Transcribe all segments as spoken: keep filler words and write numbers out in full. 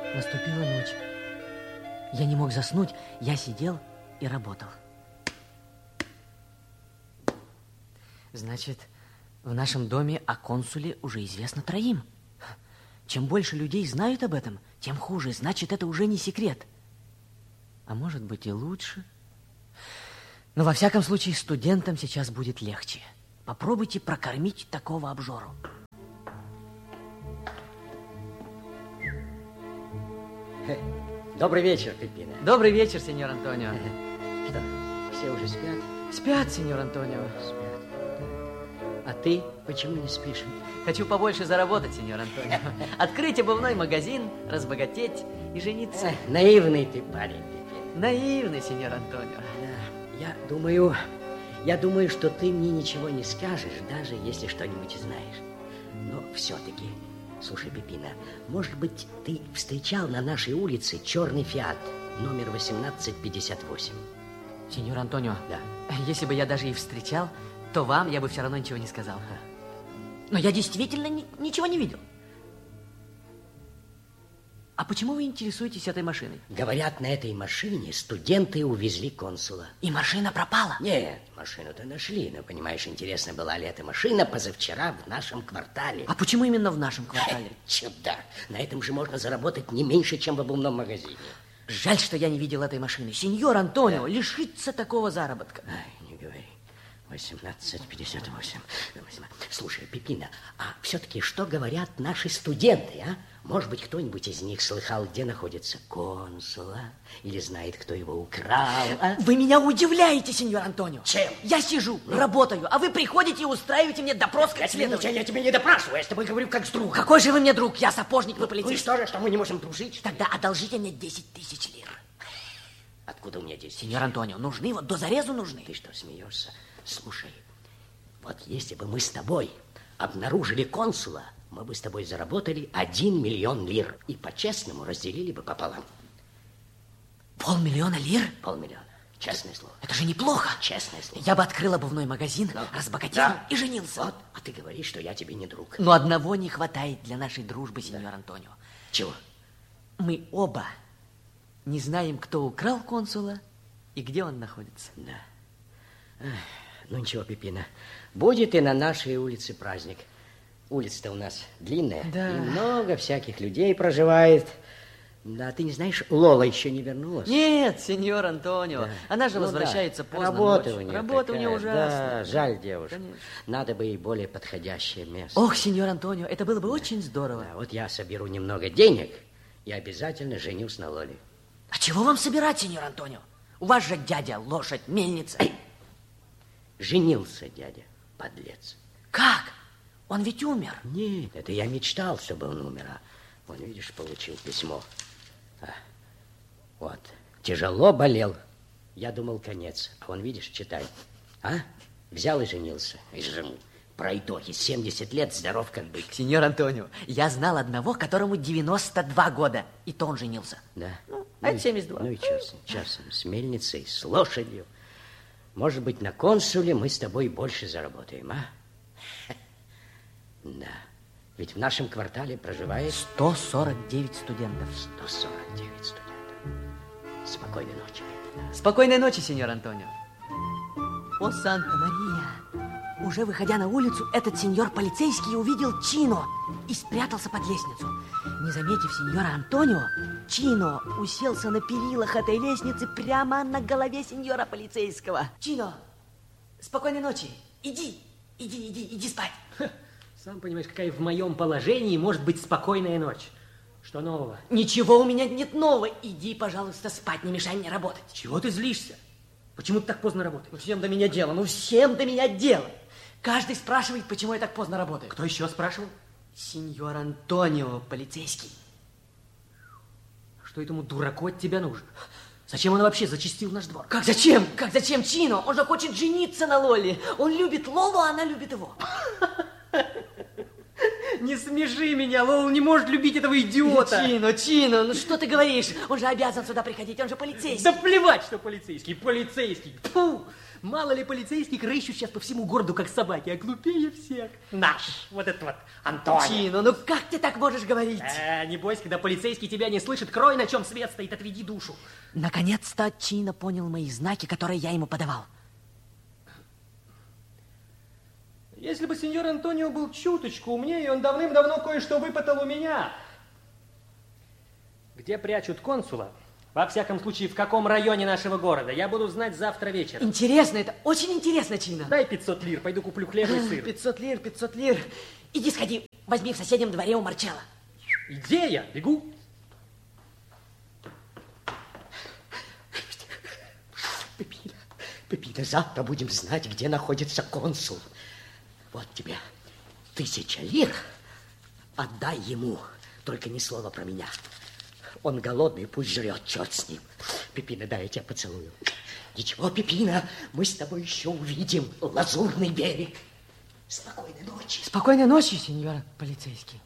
Наступила ночь. Я не мог заснуть, я сидел и работал. Значит, в нашем доме о консуле уже известно троим. Чем больше людей знают об этом, тем хуже. Значит, это уже не секрет. А может быть и лучше. Но во всяком случае студентам сейчас будет легче. Попробуйте прокормить такого обжору. Добрый вечер, Пеппино. Добрый вечер, сеньор Антонио. Что, все уже спят? Спят, сеньор Антонио. Спят. А ты почему не спишь? Хочу побольше заработать, сеньор Антонио. Открыть обувной магазин, разбогатеть и жениться. Эх, наивный ты парень, Пеппино. Наивный, сеньор Антонио. Да, я думаю, я думаю, что ты мне ничего не скажешь, даже если что-нибудь знаешь. Но все-таки, слушай, Пеппино, может быть, ты встречал на нашей улице черный Фиат, номер восемнадцать пятьдесят восемь? Сеньор Антонио, да. Если бы я даже и встречал, то вам я бы все равно ничего не сказал. Но я действительно ни, ничего не видел. А почему вы интересуетесь этой машиной? Говорят, на этой машине студенты увезли консула. И машина пропала? Нет, машину-то нашли. Но, понимаешь, интересно, была ли эта машина позавчера в нашем квартале. А почему именно в нашем квартале? Чудак. На этом же можно заработать не меньше, чем в обувном магазине. Жаль, что я не видел этой машины. Сеньор Антонио, да. Лишиться такого заработка. Ай, не говори. восемнадцать пятьдесят восемь. Слушай, Пеппино, а все-таки что говорят наши студенты, а? Может быть, кто-нибудь из них слыхал, где находится консул, а? Или знает, кто его украл, а? Вы меня удивляете, сеньор Антонио. Чем? Я сижу, ну? работаю, а вы приходите и устраиваете мне допрос как следователь. Я тебя не допрашиваю, я с тобой говорю как с другом. Какой же вы мне друг? Я сапожник, вы полицейский. Ну и что же, что мы не можем дружить? Тогда одолжите мне десять тысяч лир. Откуда у меня десять? Сеньор Антонио, нужны, вот до зарезу нужны. Ты что, смеешься? Слушай, вот если бы мы с тобой обнаружили консула, мы бы с тобой заработали один миллион лир и по-честному разделили бы пополам. Полмиллиона лир? Полмиллиона. Честное слово. Это же неплохо. Честное слово. Я бы открыл обувной магазин, ну, разбогател да. и женился. Вот, а ты говоришь, что я тебе не друг. Но одного не хватает для нашей дружбы, сеньор да. Антонио. Чего? Мы оба не знаем, кто украл консула и где он находится. Да. Эх, ну ничего, Пеппино, будет и на нашей улице праздник. Улица-то у нас длинная, да. и много всяких людей проживает. Да, ты не знаешь, Лола еще не вернулась? Нет, сеньор Антонио, да. она же ну, возвращается да. поздно Работа ночью. у нее Работа такая. у нее ужасная. Да, жаль девушку. Конечно. Надо бы ей более подходящее место. Ох, сеньор Антонио, это было бы да. очень здорово. Да, вот я соберу немного денег и обязательно женюсь на Лоле. А чего вам собирать, сеньор Антонио? У вас же дядя, лошадь, мельница. Женился дядя, подлец. Как? Он ведь умер. Нет, это я мечтал, чтобы он умер. А вон, видишь, получил письмо. А, вот, тяжело болел. Я думал, конец. А он, видишь, читай. А? Взял и женился. И жему. Пройдохи, семьдесят лет, здоров как бык. Сеньор Антонио, я знал одного, которому девяносто два года. И то он женился. Да? Ну, а это семьдесят два. Ну и что с ним? Что с ним? С мельницей, с лошадью. Может быть, на консуле мы с тобой больше заработаем, а? Да. Ведь в нашем квартале проживает... сто сорок девять студентов. сто сорок девять студентов. Спокойной ночи. Спокойной ночи, сеньор Антонио. О, Санта-Мария! Уже выходя на улицу, этот сеньор полицейский увидел Чино и спрятался под лестницу. Не заметив сеньора Антонио, Чино уселся на перилах этой лестницы прямо на голове сеньора полицейского. Чино, спокойной ночи. Иди, иди, иди, иди спать. Сам понимаешь, какая в моем положении может быть спокойная ночь. Что нового? Ничего у меня нет нового. Иди, пожалуйста, спать, не мешай мне работать. Чего ты злишься? Почему ты так поздно работаешь? Ну, всем до меня дело, ну, всем до меня дело. Каждый спрашивает, почему я так поздно работаю. Кто еще спрашивал? Сеньор Антонио, полицейский. Что этому дураку от тебя нужно? Зачем он вообще зачастил наш двор? Как зачем? Как зачем, Чино? Он же хочет жениться на Лоле. Он любит Лолу, а она любит его. Не смеши меня, Лола не может любить этого идиота. Чино, Чино, ну что ты говоришь? Он же обязан сюда приходить, он же полицейский. Да плевать, что полицейский, полицейский. Фу! Мало ли полицейских рыщут сейчас по всему городу, как собаки, а глупее всех. Наш, вот этот вот Антонио. Чино, ну как ты так можешь говорить? Э, не бойся, когда полицейский тебя не слышит, крой, на чем свет стоит, отведи душу. Наконец-то Чино понял мои знаки, которые я ему подавал. Если бы сеньор Антонио был чуточку умнее, он давным-давно кое-что выпытал у меня. Где прячут консула? Во всяком случае, в каком районе нашего города? Я буду знать завтра вечером. Интересно, это очень интересно, Чино. Дай пятьсот лир, пойду куплю хлеба и сыр. пятьсот лир, пятьсот лир. Иди сходи, возьми в соседнем дворе у Марчелло. Идея, бегу. Пеппино, Пеппино, завтра будем знать, где находится консул. Вот тебе тысяча лир. Отдай ему, только ни слова про меня. Он голодный, пусть жрет, черт с ним. Пеппино, дай я тебя поцелую. Ничего, Пеппино, мы с тобой еще увидим Лазурный берег. Спокойной ночи. Спокойной ночи, сеньор полицейский.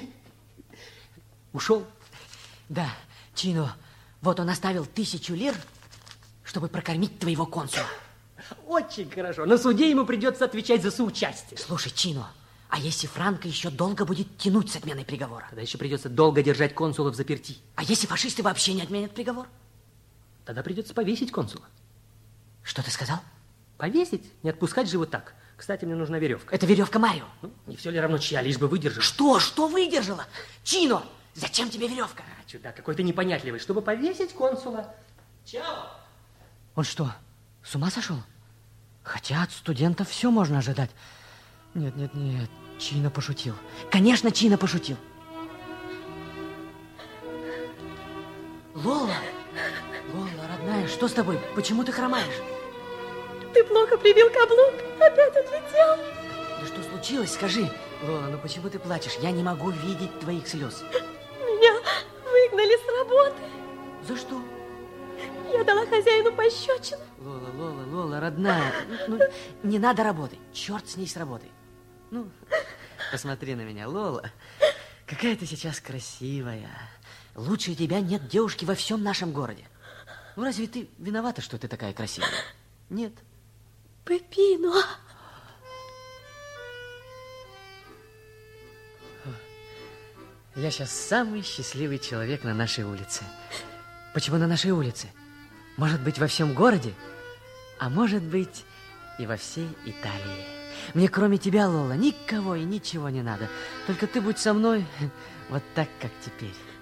Ушел? Да, Чино, вот он оставил тысячу лир, чтобы прокормить твоего консула. Очень хорошо. На суде ему придется отвечать за соучастие. Слушай, Чино, а если Франко еще долго будет тянуть с отменой приговора? Тогда еще придется долго держать консула в заперти. А если фашисты вообще не отменят приговор? Тогда придется повесить консула. Что ты сказал? Повесить? Не отпускать же его так. Кстати, мне нужна веревка. Это веревка Марио. Ну, не все ли равно чья, лишь бы выдержал. Что? Что выдержала? Чино, зачем тебе веревка? А, чудак, какой ты непонятливый. Чтобы повесить консула. Чао. Он что, с ума сошел? Хотя от студентов все можно ожидать. Нет, нет, нет, Чино пошутил. Конечно, Чино пошутил. Лола, Лола, родная, что с тобой? Почему ты хромаешь? Ты плохо прибил каблук, опять отлетел. Да что случилось, скажи. Лола, ну почему ты плачешь? Я не могу видеть твоих слез. Меня выгнали с работы. За что? Я дала хозяину пощечину. Лола, Лола, Лола, родная, ну, не надо работать. Черт с ней с работой. Ну, посмотри на меня, Лола. Какая ты сейчас красивая. Лучше тебя нет девушки во всем нашем городе. Ну, разве ты виновата, что ты такая красивая? Нет. Пеппино. Я сейчас самый счастливый человек на нашей улице. Почему на нашей улице? Может быть, во всем городе, а может быть, и во всей Италии. Мне кроме тебя, Лола, никого и ничего не надо. Только ты будь со мной вот так, как теперь.